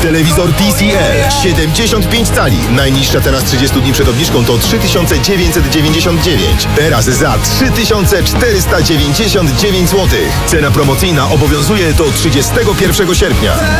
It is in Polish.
Telewizor TCL 75 cali. Najniższa teraz 30 dni przed obniżką to 3999. Teraz za 3499 zł. Cena promocyjna obowiązuje do 31 sierpnia.